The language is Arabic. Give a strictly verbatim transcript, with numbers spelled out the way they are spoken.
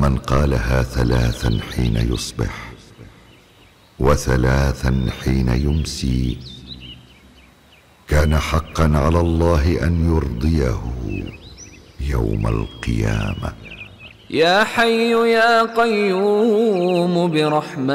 من قالها ثلاثا حين يصبح وثلاثا حين يمسي كان حقا على الله أن يرضيه يوم القيامة. يا حي يا قيوم برحمتك